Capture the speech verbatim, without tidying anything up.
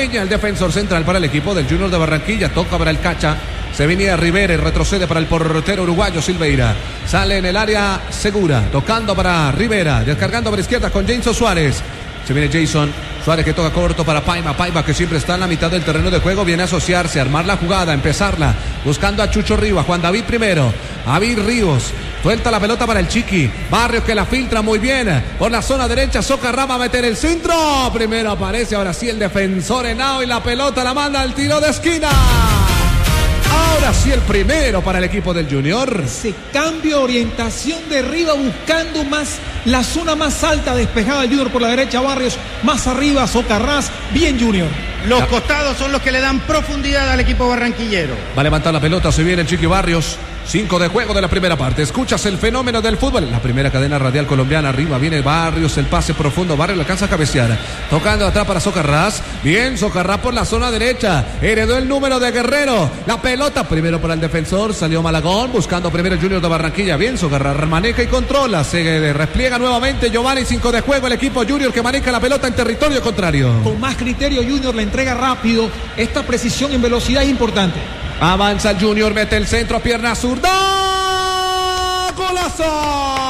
Peña, el defensor central para el equipo del Junior de Barranquilla. Toca para el Cacha. Se venía Rivera y retrocede para el portero uruguayo Silveira. Sale en el área segura. Tocando para Rivera. Descargando para izquierda con Jason Suárez. Se viene Jason Suárez que toca corto para Paiva. Paiva que siempre está en la mitad del terreno de juego. Viene a asociarse, a armar la jugada, a empezarla. Buscando a Chucho Rivas. Juan David primero. David Ríos. Suelta la pelota para el Chiqui. Barrios que la filtra muy bien. Por la zona derecha. Socarrama a meter el centro. Primero aparece ahora sí el defensor Henao. Y la pelota la manda al tiro de esquina. Ahora sí el primero para el equipo del Junior. Ese cambio de orientación de arriba buscando más la zona más alta despejada del Junior por la derecha. Barrios más arriba, Socarrás, bien Junior. Los costados son los que le dan profundidad al equipo barranquillero. Va a levantar la pelota, se viene el Chiqui Barrios. Cinco de juego de la primera parte. Escuchas el fenómeno del fútbol. La primera cadena radial colombiana. Arriba viene Barrios. El pase profundo. Barrios le alcanza a cabecear. Tocando atrás para Socarrás. Bien, Socarrás por la zona derecha. Heredó el número de Guerrero. La pelota primero para el defensor. Salió Malagón. Buscando primero el Junior de Barranquilla. Bien, Socarrás maneja y controla. Se repliega nuevamente Giovanni. Cinco de juego. El equipo Junior que maneja la pelota en territorio contrario. Con más criterio Junior la entrega rápido. Esta precisión en velocidad es importante. Avanza el Junior, mete el centro, pierna zurda. ¡Golazo!